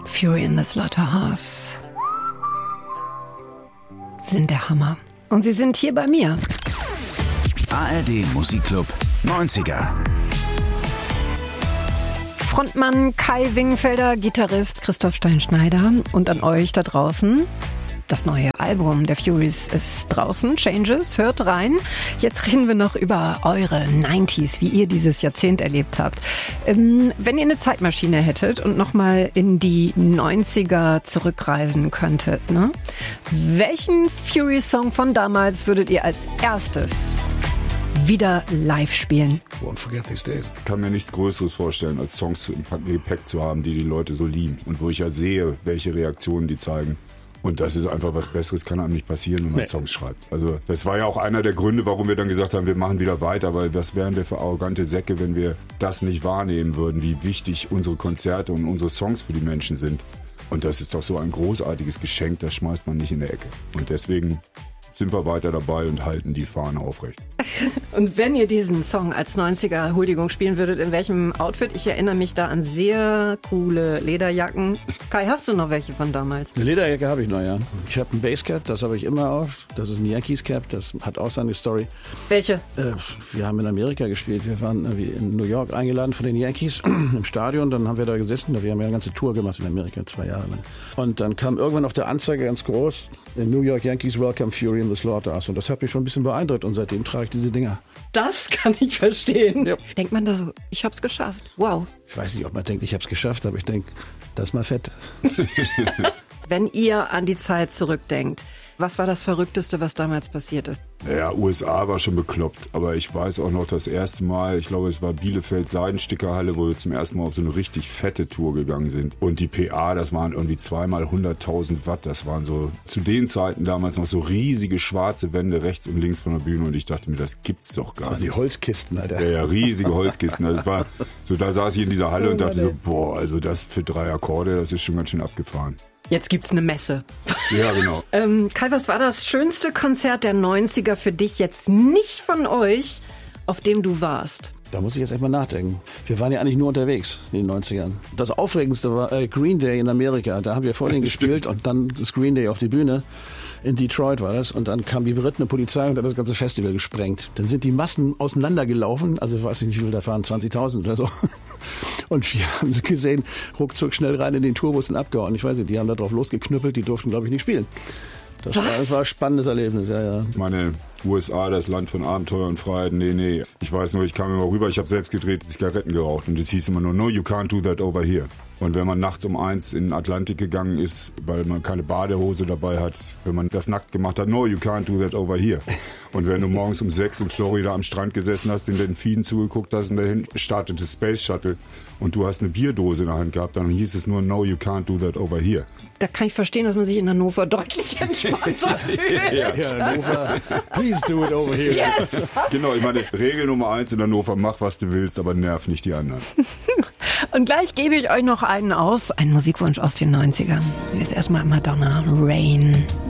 Fury in the Slaughterhouse sind der Hammer. Und sie sind hier bei mir. ARD Musikclub 90er. Frontmann Kai Wingenfelder, Gitarrist Christoph Steinschneider und an euch da draußen. Das neue Album der Furies ist draußen, Changes, hört rein. Jetzt reden wir noch über eure 90s, wie ihr dieses Jahrzehnt erlebt habt. Wenn ihr eine Zeitmaschine hättet und nochmal in die 90er zurückreisen könntet, ne? Welchen Furies-Song von damals würdet ihr als erstes wieder live spielen? Won't forget these days. Ich kann mir nichts Größeres vorstellen, als Songs im Gepäck zu haben, die die Leute so lieben. Und wo ich ja sehe, welche Reaktionen die zeigen. Und das ist einfach was Besseres, kann einem nicht passieren, wenn man Songs schreibt. Also das war ja auch einer der Gründe, warum wir dann gesagt haben, wir machen wieder weiter, weil was wären wir für arrogante Säcke, wenn wir das nicht wahrnehmen würden, wie wichtig unsere Konzerte und unsere Songs für die Menschen sind. Und das ist doch so ein großartiges Geschenk, das schmeißt man nicht in der Ecke. Und deswegen sind wir weiter dabei und halten die Fahne aufrecht. Und wenn ihr diesen Song als 90er Huldigung spielen würdet, in welchem Outfit? Ich erinnere mich da an sehr coole Lederjacken. Kai, hast du noch welche von damals? Eine Lederjacke habe ich noch, ja. Ich habe ein Basecap, das habe ich immer auf. Das ist ein Yankees Cap, das hat auch seine Story. Welche? Wir haben in Amerika gespielt. Wir waren in New York eingeladen von den Yankees im Stadion. Dann haben wir da gesessen. Wir haben ja eine ganze Tour gemacht in Amerika, 2 Jahre lang. Und dann kam irgendwann auf der Anzeige ganz groß, in New York Yankees welcome Fury in the Slaughterhouse. Und das hat mich schon ein bisschen beeindruckt. Und seitdem trage ich diese Dinger. Das kann ich verstehen. Ja. Denkt man da so, ich hab's geschafft. Wow. Ich weiß nicht, ob man denkt, ich habe es geschafft, aber ich denke, das ist mal fett. Wenn ihr an die Zeit zurückdenkt, was war das Verrückteste, was damals passiert ist? Ja, USA war schon bekloppt, aber ich weiß auch noch das erste Mal, ich glaube es war Bielefeld Seidenstickerhalle, wo wir zum ersten Mal auf so eine richtig fette Tour gegangen sind. Und die PA, das waren irgendwie 2x 100.000 Watt, das waren so zu den Zeiten damals noch so riesige schwarze Wände rechts und links von der Bühne und ich dachte mir, das gibt's doch gar nicht. Die Holzkisten, Alter. Ja, riesige Holzkisten. Also das war so, da saß ich in dieser Halle und dachte so, boah, also das für 3 Akkorde, das ist schon ganz schön abgefahren. Jetzt gibt's eine Messe. Ja, genau. Kai, was war das schönste Konzert der 90er für dich, jetzt nicht von euch, auf dem du warst? Da muss ich jetzt echt mal nachdenken. Wir waren ja eigentlich nur unterwegs in den 90ern. Das Aufregendste war Green Day in Amerika. Da haben wir vor denen gespielt und dann das Green Day auf die Bühne. In Detroit war das. Und dann kam die berittene Polizei und hat das ganze Festival gesprengt. Dann sind die Massen auseinandergelaufen. Also weiß ich nicht, wie viel da fahren, 20.000 oder so. Und wir haben sie gesehen, ruckzuck schnell rein in den Tourbus und abgehauen. Ich weiß nicht, die haben da drauf losgeknüppelt. Die durften, glaube ich, nicht spielen. Das war ein spannendes Erlebnis, ja. Ich meine, USA, das Land von Abenteuer und Freiheit, nee. Ich weiß nur, ich kam immer rüber, ich habe selbst gedreht, Zigaretten geraucht und es hieß immer nur, no, you can't do that over here. Und wenn man nachts um 1 in den Atlantik gegangen ist, weil man keine Badehose dabei hat, wenn man das nackt gemacht hat, no, you can't do that over here. Und wenn du morgens um 6 in Florida am Strand gesessen hast, den Delfinen zugeguckt hast und dahin startete das Space Shuttle und du hast eine Bierdose in der Hand gehabt, dann hieß es nur, no, you can't do that over here. Da kann ich verstehen, dass man sich in Hannover deutlich entspannter fühlt. Ja, Hannover, please do it over here. Yes. Genau, ich meine, Regel Nummer 1 in Hannover, mach was du willst, aber nerv nicht die anderen. Und gleich gebe ich euch noch einen aus, einen Musikwunsch aus den 90ern. Hier ist erstmal Madonna, Rain.